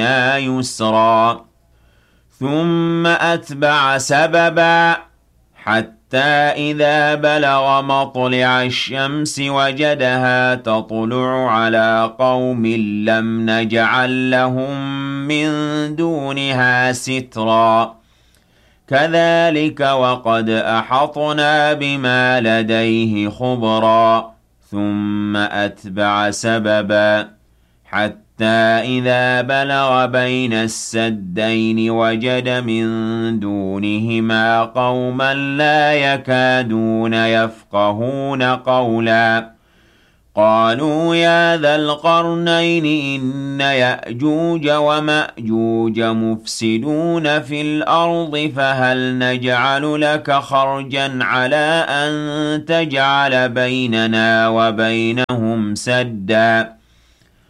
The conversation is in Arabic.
يسرا ثم أتبع سببا حتى إذا بلغ مطلع الشمس وجدها تطلع على قوم لم نجعل لهم من دونها سترا كذلك وقد أحطنا بما لديه خبرا ثم أتبع سببا حتى إذا بلغ بين السدين وجد من دونهما قوما لا يكادون يفقهون قولا قالوا يا ذا القرنين إن يأجوج ومأجوج مفسدون في الأرض فهل نجعل لك خرجا على أن تجعل بيننا وبينهم سدا